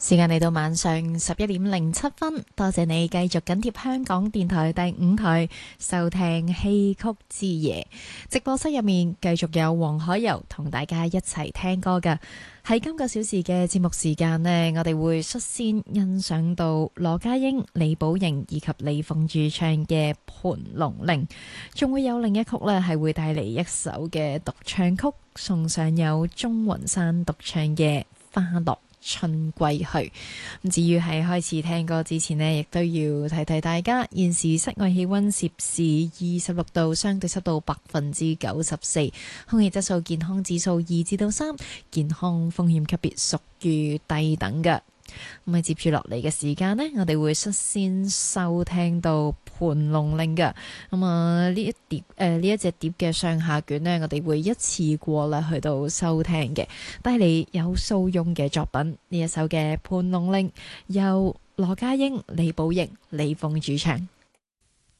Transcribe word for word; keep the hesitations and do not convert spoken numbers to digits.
時間嚟到晚上十一點零七分，多謝你繼續緊貼香港電台第五台收聽戲曲之夜。直播室入面繼續有黃海柔同大家一齊聽歌㗎。喺今個小時嘅節目時間呢，我哋會率先欣賞到羅家英、李寶瑩以及李鳳駐唱嘅《盤龍令》，仲會有另一曲呢係會帶嚟一首嘅獨唱曲，送上有鍾雲山獨唱嘅《花落春歸去》。咁至於喺開始聽歌之前呢，亦都要提提大家，現時室外氣溫攝氏二十六度，相對濕度百分之九十四，空氣質素健康指數二至到三，健康風險級別屬於低等嘅。咁啊，接住落嚟嘅時間呢，我哋會率先收聽到盤龍令嘅。咁啊，呢一碟誒呢一隻碟嘅上下卷呢，我哋會一次過啦去到收聽嘅，帶嚟有蘇翁嘅作品呢一首嘅盤龍令，由羅家英、李寶瑩、李鳳主唱。